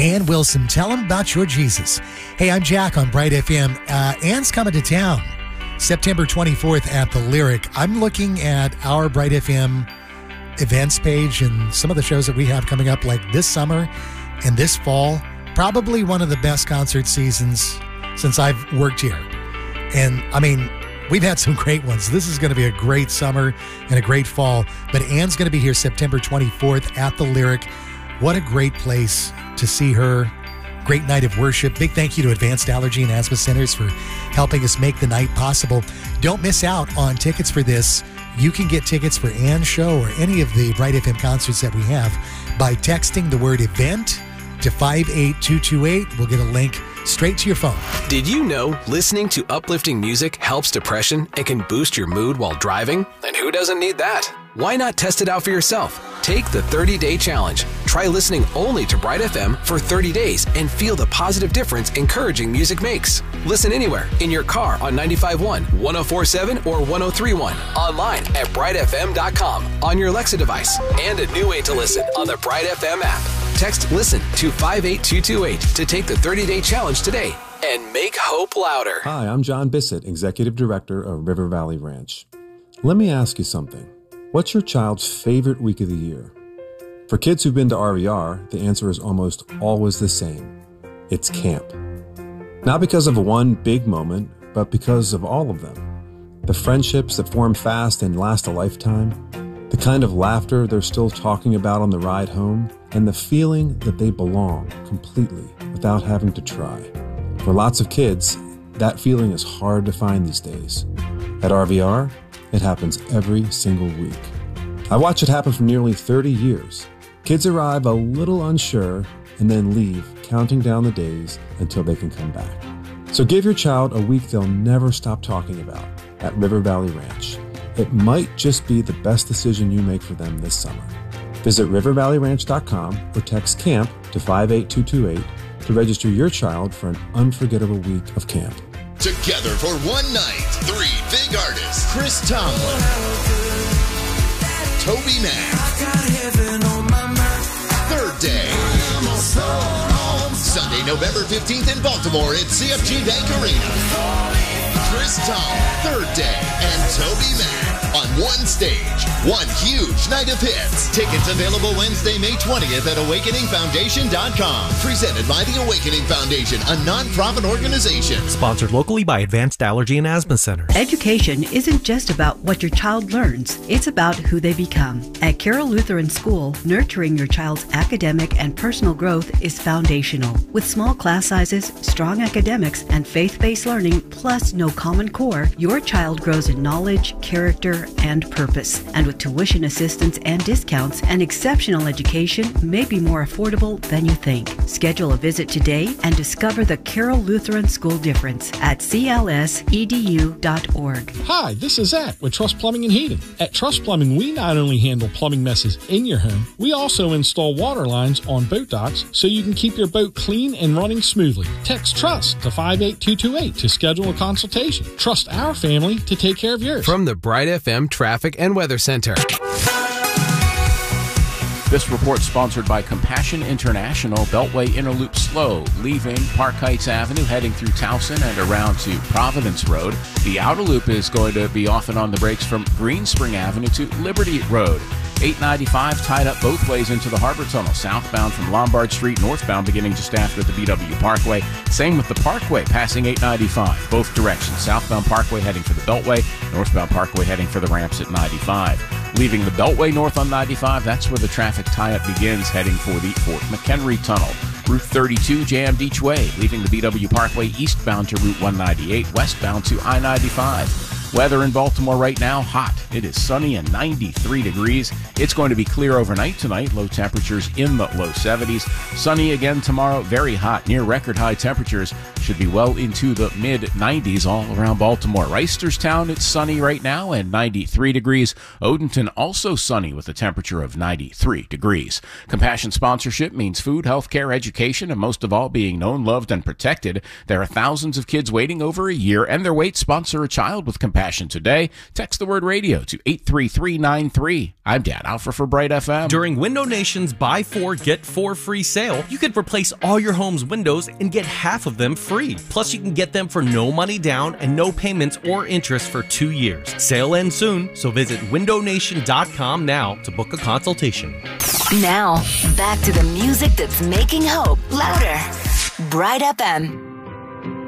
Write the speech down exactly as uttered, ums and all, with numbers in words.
Ann Wilson, tell them about your Jesus. Hey, I'm Jack on Bright F M. Uh, Ann's coming to town September twenty-fourth at the Lyric. I'm looking at our Bright F M events page and some of the shows that we have coming up like this summer and this fall. Probably one of the best concert seasons since I've worked here. And I mean, we've had some great ones. This is going to be a great summer and a great fall. But Ann's going to be here September twenty-fourth at the Lyric. What a great place to see her. Great night of worship. Big thank you to Advanced Allergy and Asthma Centers for helping us make the night possible. Don't miss out on tickets for this. You can get tickets for Ann's show or any of the Bright F M concerts that we have by texting the word event to five eight two two eight. We'll get a link straight to your phone. Did you know listening to uplifting music helps depression and can boost your mood while driving? And who doesn't need that? Why not test it out for yourself? Take the thirty-day challenge. Try listening only to Bright F M for thirty days and feel the positive difference encouraging music makes. Listen anywhere, in your car on ninety-five point one, one oh four point seven, or one oh three point one. Online at bright f m dot com, on your Alexa device, and a new way to listen on the Bright F M app. Text LISTEN to five eight two two eight to take the thirty-day challenge today and make hope louder. Hi, I'm John Bissett, Executive Director of River Valley Ranch. Let me ask you something. What's your child's favorite week of the year? For kids who've been to R V R, the answer is almost always the same. It's camp. Not because of one big moment, but because of all of them. The friendships that form fast and last a lifetime, the kind of laughter they're still talking about on the ride home, and the feeling that they belong completely without having to try. For lots of kids, that feeling is hard to find these days. At R V R, it happens every single week. I watch it happen for nearly thirty years. Kids arrive a little unsure and then leave, counting down the days until they can come back. So give your child a week they'll never stop talking about at River Valley Ranch. It might just be the best decision you make for them this summer. Visit river valley ranch dot com or text CAMP to five eight two two eight to register your child for an unforgettable week of camp. Together for one night, three big artists: Chris Tomlin, Toby Mac, Third Day. Sunday, November fifteenth in Baltimore at C F G Bank Arena. Chris Tomlin, Third Day, and Toby Mac on one stage. One huge night of hits. Tickets available Wednesday, May twentieth at awakening foundation dot com. Presented by the Awakening Foundation, a non-profit organization. Sponsored locally by Advanced Allergy and Asthma Centers. Education isn't just about what your child learns. It's about who they become. At Carroll Lutheran School, nurturing your child's academic and personal growth is foundational. With small class sizes, strong academics, and faith-based learning, plus no Common Core, your child grows in knowledge, character, and purpose. And with tuition assistance and discounts, an exceptional education may be more affordable than you think. Schedule a visit today and discover the Carroll Lutheran School difference at c l s e d u dot org. Hi, this is Zach with Trust Plumbing and Heating. At Trust Plumbing, we not only handle plumbing messes in your home, we also install water lines on boat docks so you can keep your boat clean and running smoothly. Text TRUST to five eight two two eight to schedule a consultation. Trust our family to take care of yours. From the Bright F M Traffic and Weather Center. This report sponsored by Compassion International. Beltway Interloop slow, leaving Park Heights Avenue, heading through Towson and around to Providence Road. The outer loop is going to be off and on the brakes from Green Spring Avenue to Liberty Road. eight ninety-five tied up both ways into the Harbor Tunnel, southbound from Lombard Street, northbound beginning just after the B W Parkway. Same with the Parkway passing eight ninety-five, both directions. Southbound Parkway heading for the Beltway, northbound Parkway heading for the ramps at ninety-five. Leaving the Beltway north on ninety-five, that's where the traffic tie-up begins, heading for the Fort McHenry Tunnel. Route thirty-two jammed each way, leaving the B W Parkway eastbound to Route one ninety-eight, westbound to I ninety-five. Weather in Baltimore right now, hot. It is sunny and ninety-three degrees. It's going to be clear overnight tonight. Low temperatures in the low seventies. Sunny again tomorrow. Very hot. Near record high temperatures. Should be well into the mid nineties all around Baltimore. Reisterstown, it's sunny right now and ninety-three degrees. Odenton also sunny with a temperature of ninety-three degrees. Compassion sponsorship means food, healthcare, education, and most of all being known, loved, and protected. There are thousands of kids waiting over a year and their wait. Sponsor a child with Compassion Compassion today. Text the word radio to eight three three nine three. I'm Dan Alpha for Bright F M. During Window Nation's Buy Four, Get Four Free sale, you could replace all your home's windows and get half of them free. Plus, you can get them for no money down and no payments or interest for two years. Sale ends soon, so visit window nation dot com now to book a consultation. Now, back to the music that's making hope louder. Bright F M.